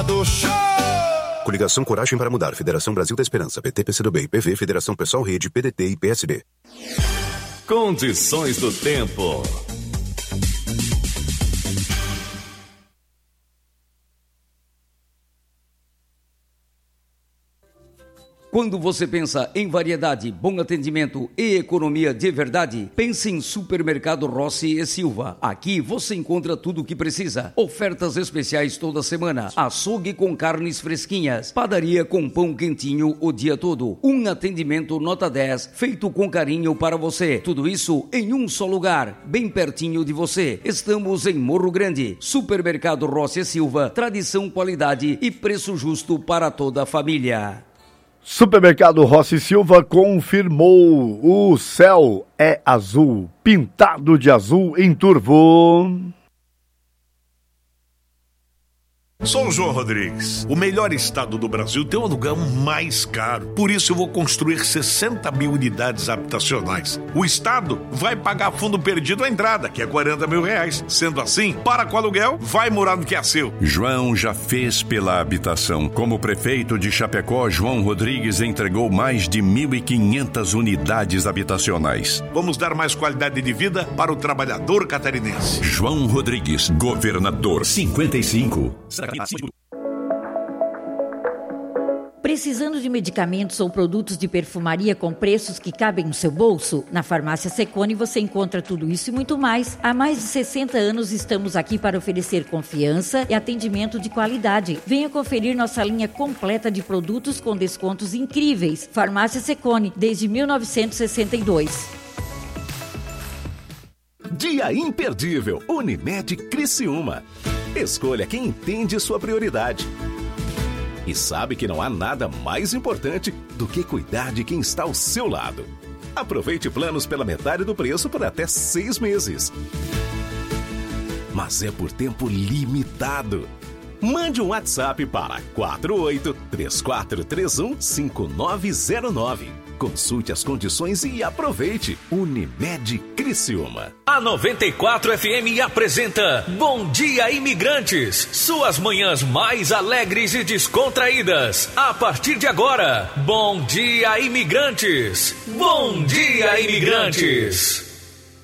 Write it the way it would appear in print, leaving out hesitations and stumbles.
do show! Coligação Coragem para Mudar, Federação Brasil da Esperança, PT, PCdoB e PV, Federação Pessoal Rede, PDT e PSB. Condições do tempo. Quando você pensa em variedade, bom atendimento e economia de verdade, pense em Supermercado Rossi e Silva. Aqui você encontra tudo o que precisa. Ofertas especiais toda semana. Açougue com carnes fresquinhas. Padaria com pão quentinho o dia todo. Um atendimento nota 10, feito com carinho para você. Tudo isso em um só lugar, bem pertinho de você. Estamos em Morro Grande. Supermercado Rossi e Silva. Tradição, qualidade e preço justo para toda a família. Supermercado Rossi Silva confirmou: o céu é azul, pintado de azul em turvo. Sou o João Rodrigues. O melhor estado do Brasil tem um aluguel mais caro. Por isso eu vou construir 60 mil unidades habitacionais. O estado vai pagar fundo perdido à entrada, que é R$40 mil. Sendo assim, para com o aluguel, vai morar no que é seu. João já fez pela habitação. Como prefeito de Chapecó, João Rodrigues entregou mais de 1.500 unidades habitacionais. Vamos dar mais qualidade de vida para o trabalhador catarinense. João Rodrigues, governador 55. Precisando de medicamentos ou produtos de perfumaria com preços que cabem no seu bolso? Na Farmácia Secone você encontra tudo isso e muito mais. Há mais de 60 anos estamos aqui para oferecer confiança e atendimento de qualidade. Venha conferir nossa linha completa de produtos com descontos incríveis. Farmácia Secone, desde 1962. Dia imperdível, Unimed Criciúma. Escolha quem entende sua prioridade. E sabe que não há nada mais importante do que cuidar de quem está ao seu lado. Aproveite planos pela metade do preço por até 6 meses. Mas é por tempo limitado. Mande um WhatsApp para 48-3431-5909. Consulte as condições e aproveite. Unimed Criciúma. A 94 FM apresenta Bom Dia Imigrantes. Suas manhãs mais alegres e descontraídas. A partir de agora, Bom Dia Imigrantes. Bom Dia Imigrantes.